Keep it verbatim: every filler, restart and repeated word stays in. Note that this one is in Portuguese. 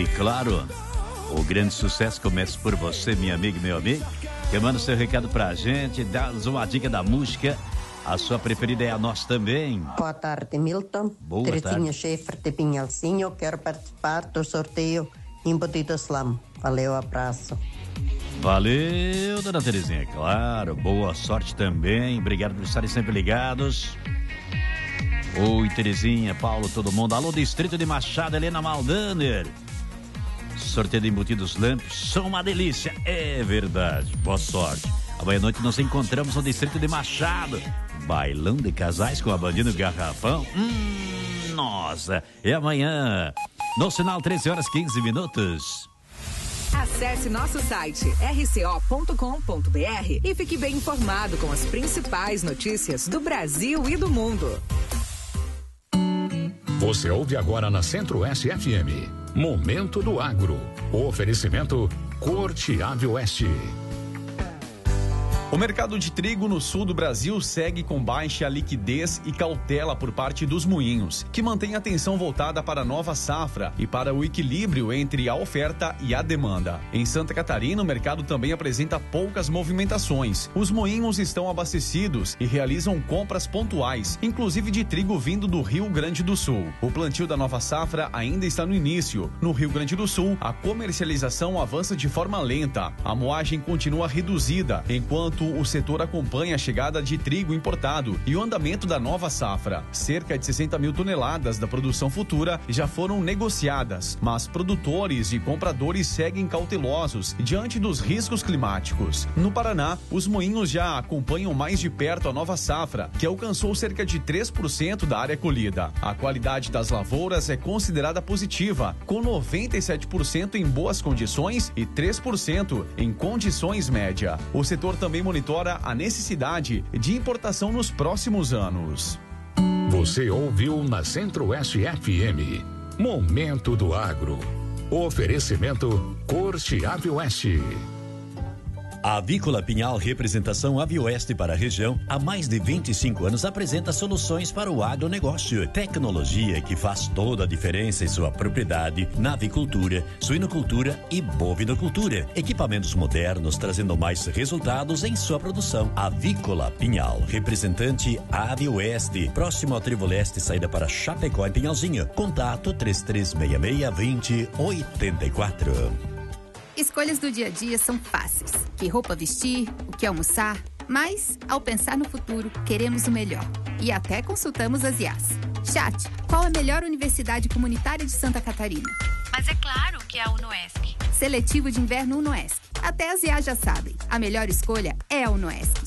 claro, o grande sucesso começa por você, minha amiga e meu amigo. Que manda seu recado pra gente, dá uma dica da música. A sua preferida é a nossa também. Boa tarde, Milton. Boa Terezinha tarde. Schaefer de Pinhalzinho. Quero participar do sorteio Embutido Slam. Valeu, abraço. Valeu, dona Terezinha, claro. Boa sorte também. Obrigado por estarem sempre ligados. Oi, Terezinha, Paulo, todo mundo. Alô, Distrito de Machado, Helena Maldaner. Sorteio de embutidos Lamp, são uma delícia, é verdade. Boa sorte. Amanhã à noite nos encontramos no Distrito de Machado. Bailão de casais com a bandinha do Garrafão. Hum, nossa, é amanhã. No sinal, treze horas e quinze minutos. Acesse nosso site r c o ponto com ponto b r e fique bem informado com as principais notícias do Brasil e do mundo. Você ouve agora na Centro-Oeste F M. Momento do Agro. O oferecimento Corte Ave Oeste. O mercado de trigo no sul do Brasil segue com baixa liquidez e cautela por parte dos moinhos, que mantém a atenção voltada para a nova safra e para o equilíbrio entre a oferta e a demanda. Em Santa Catarina, o mercado também apresenta poucas movimentações. Os moinhos estão abastecidos e realizam compras pontuais, inclusive de trigo vindo do Rio Grande do Sul. O plantio da nova safra ainda está no início. No Rio Grande do Sul, a comercialização avança de forma lenta. A moagem continua reduzida, enquanto o setor acompanha a chegada de trigo importado e o andamento da nova safra. Cerca de sessenta mil toneladas da produção futura já foram negociadas, mas produtores e compradores seguem cautelosos diante dos riscos climáticos. No Paraná, os moinhos já acompanham mais de perto a nova safra, que alcançou cerca de três por cento da área colhida. A qualidade das lavouras é considerada positiva, com noventa e sete por cento em boas condições e três por cento em condições média. O setor também monitora a necessidade de importação nos próximos anos. Você ouviu na Centro-Oeste F M. Momento do Agro. Oferecimento Corte Ave Oeste. A Avícola Pinhal Representação Avioeste para a região, há mais de vinte e cinco anos apresenta soluções para o agronegócio. Tecnologia que faz toda a diferença em sua propriedade na avicultura, suinocultura e bovinocultura. Equipamentos modernos trazendo mais resultados em sua produção. Avícola Pinhal, representante Avioeste, próximo ao Trevo Leste, saída para Chapecó em Pinhalzinho. Contato três três seis seis, dois zero oito quatro. Escolhas do dia a dia são fáceis. Que roupa vestir, o que almoçar. Mas, ao pensar no futuro, queremos o melhor. E até consultamos as I As. Chat, qual a melhor universidade comunitária de Santa Catarina? Mas é claro que é a Unoesc. Seletivo de inverno Unoesc. Até as I As já sabem. A melhor escolha é a Unoesc.